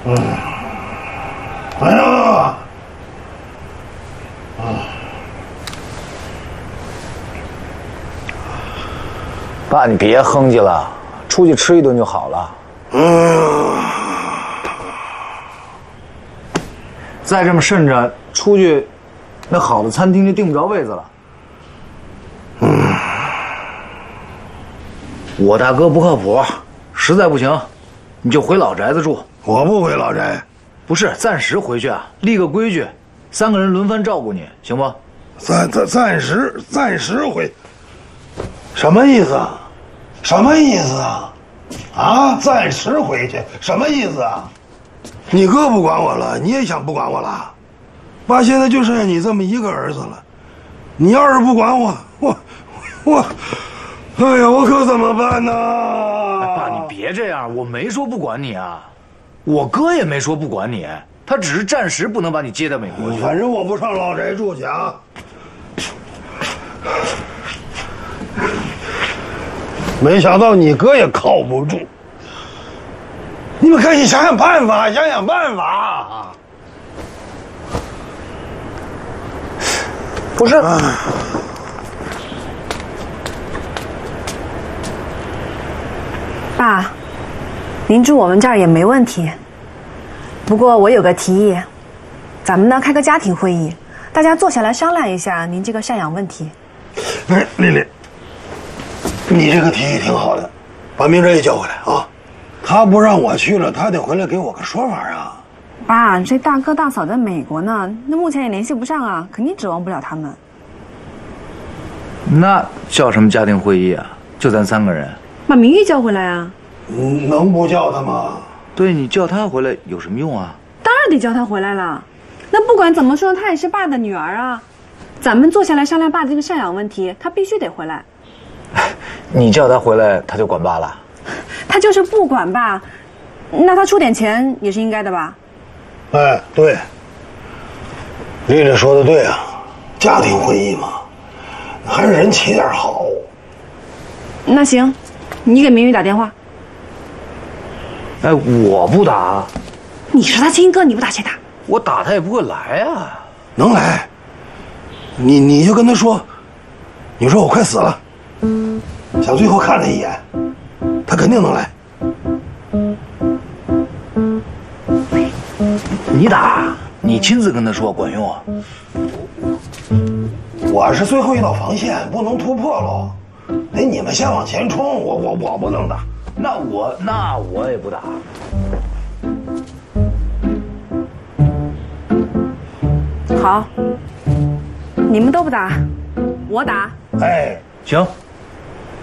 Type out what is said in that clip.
哎呀， 爸，你别哼唧了，出去吃一顿就好了。再这么慎着，出去那好的餐厅就订不着位子了。我大哥不靠谱，实在不行，你就回老宅子住。 我不回老宅。 不是，暂时回去啊，立个规矩，3个人轮番照顾你，行不？ 暂时回，什么意思啊？什么意思啊？啊，暂时回去，什么意思啊？你哥不管我了，你也想不管我了？爸现在就剩下你这么一个儿子了，你要是不管我，哎呀，我可怎么办呢？ 爸，你别这样，我没说不管你啊，我哥也没说不管你，他只是暂时不能把你接到美国去。 反正我不上老宅住去啊。没想到你哥也靠不住，你们赶紧想想办法，想想办法。 不是， 爸，您住我们这儿也没问题。不过我有个提议，咱们呢开个家庭会议，大家坐下来商量一下您这个赡养问题。 哎，丽丽，你这个提议挺好的，把明哲也叫回来啊。他不让我去了，他得回来给我个说法啊。 爸，这大哥大嫂在美国呢，那目前也联系不上啊，肯定指望不了他们。 那叫什么家庭会议啊？就咱3个人， 把明玉叫回来啊。 能不叫他吗？ 对，你叫他回来有什么用啊？ 当然得叫他回来了。那不管怎么说，她也是爸的女儿啊。咱们坐下来商量爸这个赡养问题，他必须得回来。 你叫他回来，他就管爸了？ 他就是不管爸，那他出点钱也是应该的吧？ 哎，对，丽丽说的对啊，家庭会议嘛，还是人起点好。 那行，你给明玉打电话。 哎，我不打， 你是他亲哥，你不打谁打？ 我打他也不会来啊。 能来，你就跟他说，你说我快死了，想最后看他一眼，他肯定能来。 你打，你亲自跟他说管用啊。 我是最后一道防线，不能突破喽。得你们先往前冲，我不能打。 那我也不打。 好，你们都不打，我打。 哎， 行，